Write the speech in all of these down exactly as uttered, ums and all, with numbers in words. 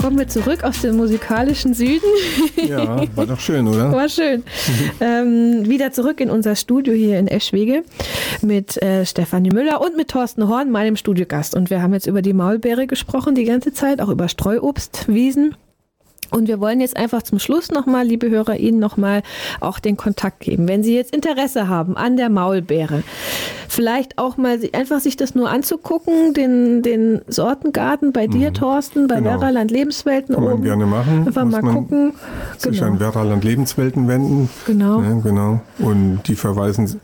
kommen wir zurück aus dem musikalischen Süden. Ja, war doch schön, oder? War schön. ähm, wieder zurück in unser Studio hier in Eschwege mit äh, Stefanie Müller und mit Thorsten Horn, meinem Studiogast. Und wir haben jetzt über die Maulbeere gesprochen die ganze Zeit, auch über Streuobstwiesen. Und wir wollen jetzt einfach zum Schluss nochmal, liebe Hörer, Ihnen nochmal auch den Kontakt geben. Wenn Sie jetzt Interesse haben an der Maulbeere, vielleicht auch mal einfach sich das nur anzugucken, den, den Sortengarten bei dir, Thorsten, bei genau. Werraland Lebenswelten Kann man oben. gerne machen. Einfach Muss mal man gucken. sich Genau. an Werraland Lebenswelten wenden. Genau. Ja, genau. Und die verweisen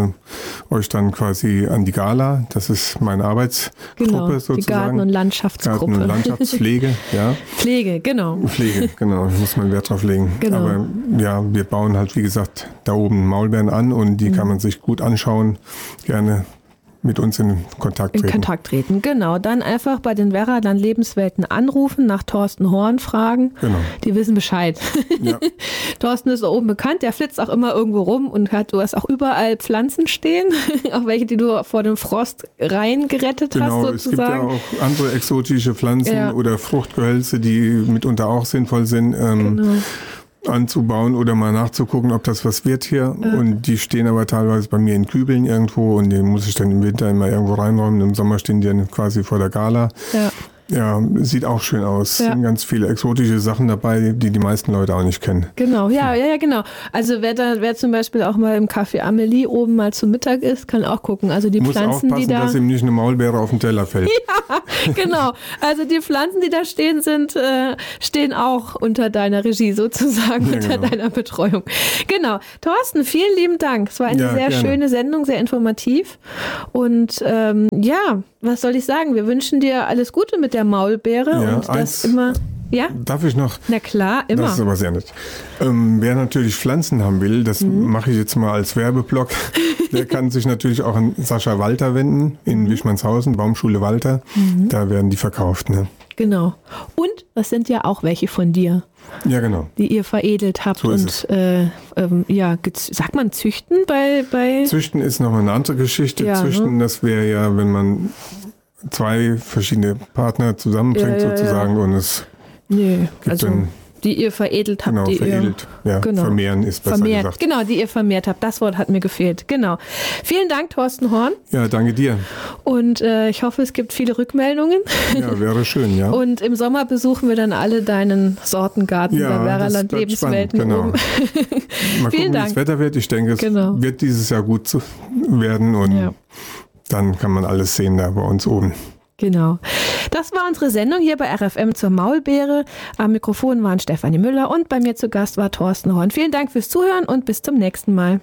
äh, euch dann quasi an die Gala. Das ist meine Arbeitsgruppe Genau, sozusagen. die Garten- und Landschaftsgruppe. Garten- und Landschaftspflege, ja. Pflege, genau. Pflege, genau, da muss man Wert drauf legen. Genau. Aber ja, wir bauen halt, wie gesagt, da oben Maulbeeren an und die mhm. kann man sich gut anschauen. Gerne mit uns in Kontakt treten. In Kontakt treten, genau. Dann einfach bei den Werraland Lebenswelten anrufen, nach Thorsten Horn fragen. Genau. Die wissen Bescheid. Ja. Thorsten ist da oben bekannt, der flitzt auch immer irgendwo rum und hat, du hast auch überall Pflanzen stehen, auch welche, die du vor dem Frost reingerettet genau, hast sozusagen. Genau, es gibt ja auch andere exotische Pflanzen ja. oder Fruchtgehölze, die mitunter auch sinnvoll sind. Ähm, genau. anzubauen oder mal nachzugucken, ob das was wird hier. Ja. Und die stehen aber teilweise bei mir in Kübeln irgendwo und die muss ich dann im Winter immer irgendwo reinräumen. Im Sommer stehen die dann quasi vor der Gala. Ja. Ja, sieht auch schön aus. Ja. Sind ganz viele exotische Sachen dabei, die die meisten Leute auch nicht kennen. Genau, ja, ja, ja, genau. Also wer da, wer zum Beispiel auch mal im Café Amelie oben mal zu Mittag ist, kann auch gucken. Also die Muss Pflanzen, die da, dass ihm nicht eine Maulbeere auf den Teller fällt. Ja, genau. Also die Pflanzen, die da stehen, sind äh, stehen auch unter deiner Regie sozusagen, ja, unter genau. deiner Betreuung. Genau. Thorsten, vielen lieben Dank. Es war eine ja, sehr gerne. schöne Sendung, sehr informativ. Und ähm, ja, was soll ich sagen? Wir wünschen dir alles Gute mit der Maulbeere ja, und eins, das immer. Ja? Darf ich noch? Na klar, immer. Das ist aber sehr nett. Ähm, wer natürlich Pflanzen haben will, das mhm. mache ich jetzt mal als Werbeblock, der kann sich natürlich auch an Sascha Walter wenden in Wischmannshausen, Baumschule Walter. Mhm. Da werden die verkauft. Ne? Genau. Und das sind ja auch welche von dir. Ja, genau. Die ihr veredelt habt. So und äh, ähm, ja, sagt man züchten bei, bei. Züchten ist noch eine andere Geschichte. Ja, züchten, ne? Das wäre ja, wenn man zwei verschiedene Partner zusammenbringt, ja, ja, sozusagen, ja. und es nee, gibt also dann, die ihr veredelt habt. Genau, die veredelt. Ihr, ja, genau. vermehren ist besser vermehrt, gesagt. Genau, die ihr vermehrt habt. Das Wort hat mir gefehlt. Genau. Vielen Dank, Thorsten Horn. Ja, danke dir. Und äh, ich hoffe, es gibt viele Rückmeldungen. Ja, wäre schön, ja. Und im Sommer besuchen wir dann alle deinen Sortengarten ja, bei Werraland Lebenswelten. Genau. Oben. Mal gucken, wie das Wetter wird. Ich denke, es genau. wird dieses Jahr gut werden und ja. dann kann man alles sehen da bei uns oben. Genau. Das war unsere Sendung hier bei R F M zur Maulbeere. Am Mikrofon waren Stefanie Müller und bei mir zu Gast war Thorsten Horn. Vielen Dank fürs Zuhören und bis zum nächsten Mal.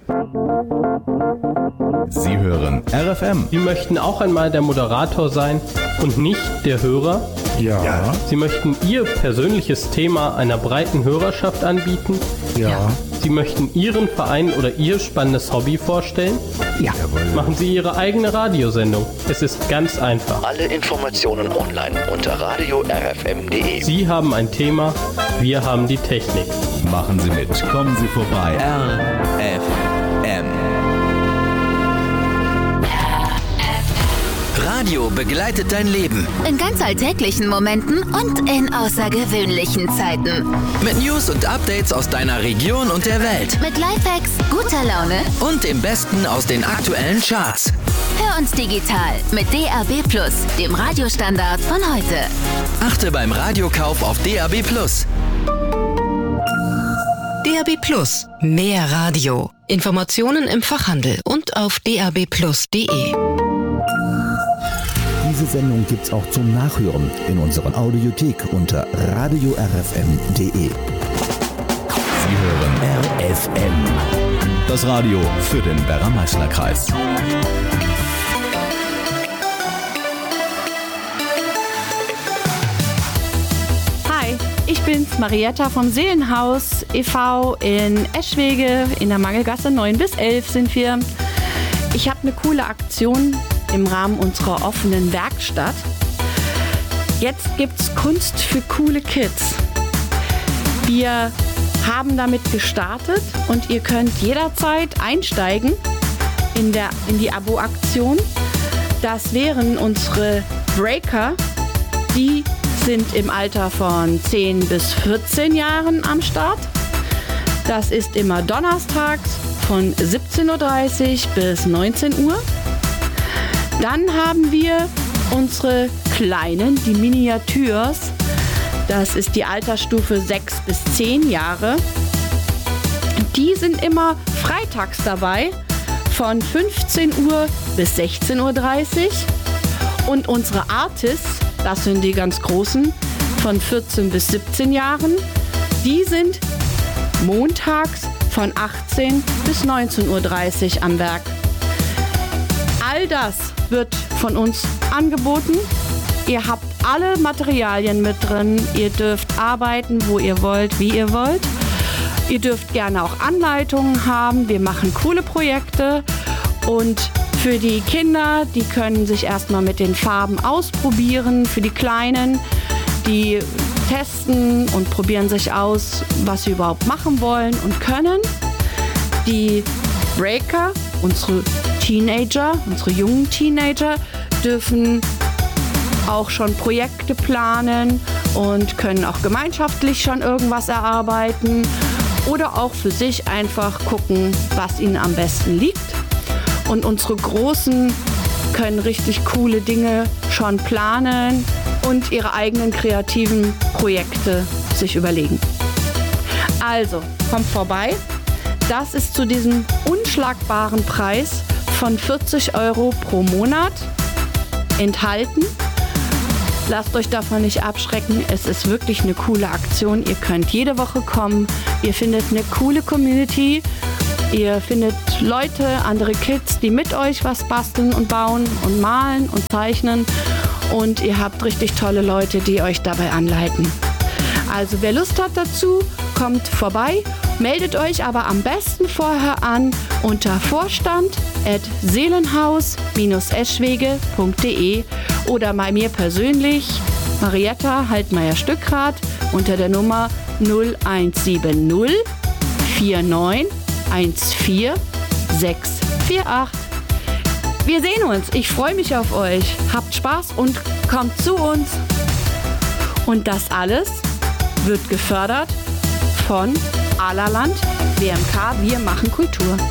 Sie hören R F M. Sie möchten auch einmal der Moderator sein und nicht der Hörer? Ja. ja. Sie möchten Ihr persönliches Thema einer breiten Hörerschaft anbieten? Ja. ja. Sie möchten Ihren Verein oder Ihr spannendes Hobby vorstellen? Ja. Machen Sie Ihre eigene Radiosendung. Es ist ganz einfach. Alle Informationen online unter radio r f m punkt d e. Sie haben ein Thema, wir haben die Technik. Machen Sie mit, kommen Sie vorbei. R F M. Radio begleitet dein Leben. In ganz alltäglichen Momenten und in außergewöhnlichen Zeiten. Mit News und Updates aus deiner Region und der Welt. Mit Lifehacks, guter Laune und dem Besten aus den aktuellen Charts. Hör uns digital mit D A B plus, dem Radiostandard von heute. Achte beim Radiokauf auf D A B plus. D A B plus. Mehr Radio. Informationen im Fachhandel und auf d a b plus punkt d e. Diese Sendung gibt's auch zum Nachhören in unserer Audiothek unter radio r f m punkt d e. Sie hören R F M. Das Radio für den Werra-Meißner-Kreis. Hi, ich bin's, Marietta vom Seelenhaus e V in Eschwege. In der Mangelgasse neun bis elf sind wir. Ich habe eine coole Aktion im Rahmen unserer offenen Werkstatt. Jetzt gibt's Kunst für coole Kids. Wir haben damit gestartet und ihr könnt jederzeit einsteigen in, der, in die Abo-Aktion. Das wären unsere Breaker, die sind im Alter von zehn bis vierzehn Jahren am Start. Das ist immer donnerstags von siebzehn Uhr dreißig bis neunzehn Uhr. Dann haben wir unsere Kleinen, die Miniatures. Das ist die Altersstufe sechs bis zehn Jahre. Die sind immer freitags dabei von fünfzehn Uhr bis sechzehn Uhr dreißig. Und unsere Artists, das sind die ganz Großen, von vierzehn bis siebzehn Jahren, die sind montags von achtzehn bis neunzehn Uhr dreißig am Werk. All das wird von uns angeboten. Ihr habt alle Materialien mit drin. Ihr dürft arbeiten, wo ihr wollt, wie ihr wollt. Ihr dürft gerne auch Anleitungen haben. Wir machen coole Projekte. Und für die Kinder, die können sich erstmal mit den Farben ausprobieren. Für die Kleinen, die testen und probieren sich aus, was sie überhaupt machen wollen und können. Die Breaker, unsere Teenager, unsere jungen Teenager, dürfen auch schon Projekte planen und können auch gemeinschaftlich schon irgendwas erarbeiten oder auch für sich einfach gucken, was ihnen am besten liegt. Und unsere Großen können richtig coole Dinge schon planen und ihre eigenen kreativen Projekte sich überlegen. Also, kommt vorbei. Das ist zu diesem unschlagbaren Preis von vierzig Euro pro Monat enthalten. Lasst euch davon nicht abschrecken. Es ist wirklich eine coole Aktion. Ihr könnt jede Woche kommen. Ihr findet eine coole Community. Ihr findet Leute, andere Kids, die mit euch was basteln und bauen und malen und zeichnen. Und ihr habt richtig tolle Leute, die euch dabei anleiten. Also wer Lust hat dazu, kommt vorbei. Meldet euch aber am besten vorher an unter vorstand at seelenhaus eschwege punkt de oder bei mir persönlich, Marietta Haltmeier-Stückrath, unter der Nummer null eins sieben null vier neun eins vier sechs vier acht. Wir sehen uns. Ich freue mich auf euch. Habt Spaß und kommt zu uns. Und das alles wird gefördert von Alerland W M K Wir machen Kultur.